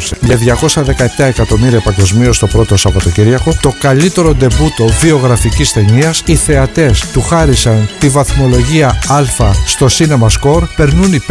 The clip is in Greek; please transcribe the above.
πέρασε. Για 217 εκατομμύρια παγκοσμίως το πρώτο Σαββατοκύριακο, το καλύτερο ντεμπούτο βιογραφικής ταινίας, οι θεατές του χάρισαν τη βαθμολογία Α στο Cinema Score, περνούν